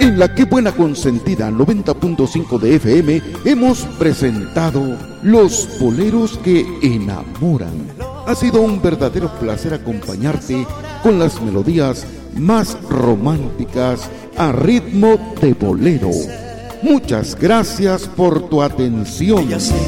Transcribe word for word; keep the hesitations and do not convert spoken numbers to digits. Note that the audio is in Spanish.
En la Que Buena Consentida noventa punto cinco de F M hemos presentado Los Boleros que Enamoran. Ha sido un verdadero placer acompañarte con las melodías más románticas a ritmo de bolero. Muchas gracias por tu atención.